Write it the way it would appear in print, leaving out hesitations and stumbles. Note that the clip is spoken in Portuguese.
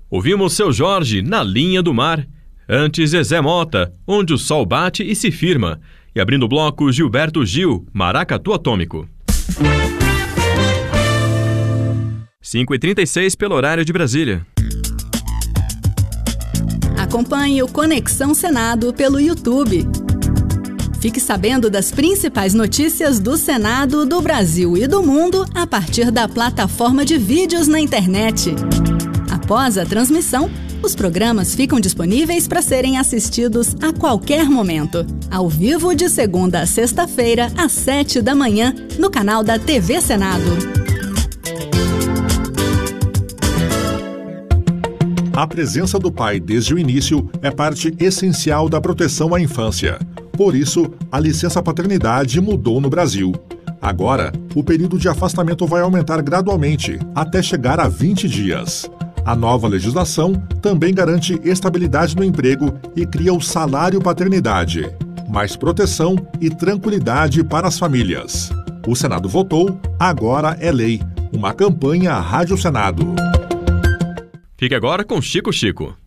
Ouvimos Seu Jorge, Na Linha do Mar. Antes, Zezé Mota, Onde o Sol Bate e Se Firma. E abrindo o bloco, Gilberto Gil, Maracatu Atômico. 5h36 pelo horário de Brasília. Acompanhe o Conexão Senado pelo YouTube. Fique sabendo das principais notícias do Senado, do Brasil e do mundo a partir da plataforma de vídeos na internet. Após a transmissão, os programas ficam disponíveis para serem assistidos a qualquer momento, ao vivo de segunda a sexta-feira, às 7 da manhã, no canal da TV Senado. A presença do pai desde o início é parte essencial da proteção à infância. Por isso, a licença paternidade mudou no Brasil. Agora, o período de afastamento vai aumentar gradualmente, até chegar a 20 dias. A nova legislação também garante estabilidade no emprego e cria o salário paternidade. Mais proteção e tranquilidade para as famílias. O Senado votou, agora é lei. Uma campanha Rádio Senado. Fique agora com Chico Chico.